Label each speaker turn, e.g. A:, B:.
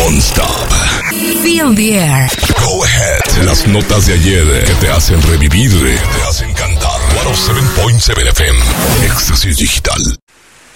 A: Non-stop.
B: Feel the air.
A: Go ahead. Las notas de ayer que te hacen revivir, te hacen cantar. 107.7 FM. Éxtasis Digital.